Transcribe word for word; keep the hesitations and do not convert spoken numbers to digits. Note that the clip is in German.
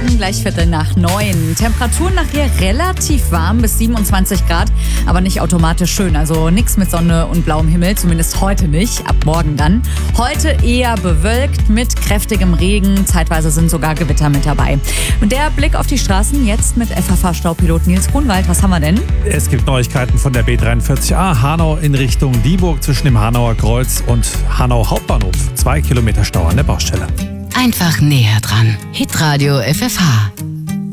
Morgen, gleich Viertel nach neun. Temperaturen nachher relativ warm bis siebenundzwanzig Grad, aber nicht automatisch schön. Also nichts mit Sonne und blauem Himmel, zumindest heute nicht, ab morgen dann. Heute eher bewölkt mit kräftigem Regen, zeitweise sind sogar Gewitter mit dabei. Und der Blick auf die Straßen jetzt mit F H V-Staupilot Nils Grunwald. Was haben wir denn? Es gibt Neuigkeiten von der B dreiundvierzig A Hanau in Richtung Dieburg zwischen dem Hanauer Kreuz und Hanau Hauptbahnhof. Zwei Kilometer Stau an der Baustelle. Einfach näher dran. Hitradio F F H.